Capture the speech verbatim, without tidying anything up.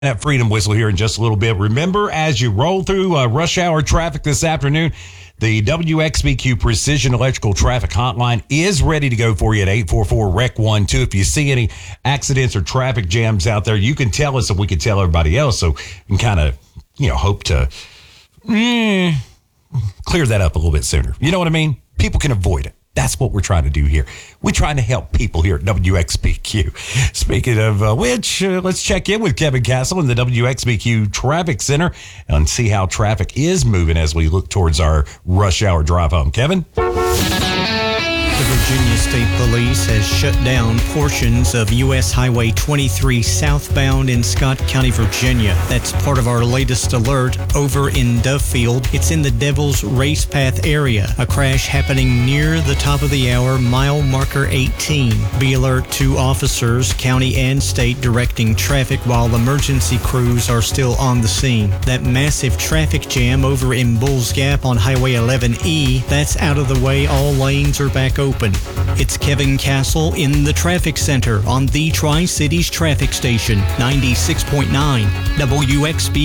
That freedom whistle here in just a little bit. Remember, as you roll through uh, rush hour traffic this afternoon, the W X B Q Precision Electrical Traffic Hotline is ready to go for you at eight four four, R E C one two. If you see any accidents or traffic jams out there, you can tell us, and we can tell everybody else, so we can kind of, you know, hope to mm, clear that up a little bit sooner. You know what I mean? People can avoid it. That's what we're trying to do here. We're trying to help people here at W X B Q. Speaking of uh, which, uh, let's check in with Kevin Castle in the W X B Q Traffic Center and see how traffic is moving as we look towards our rush hour drive home. Kevin? The Virginia State Police has shut down portions of U S Highway twenty-three southbound in Scott County, Virginia. That's part of our latest alert over in Duffield. It's in the Devil's Race Path area. A crash happening near the top of the hour, mile marker eighteen. Be alert to officers, county and state, directing traffic while emergency crews are still on the scene. That massive traffic jam over in Bulls Gap on Highway eleven E, that's out of the way. All lanes are back open. It's Kevin Castle in the Traffic Center on the Tri-Cities Traffic Station, ninety-six point nine W X B.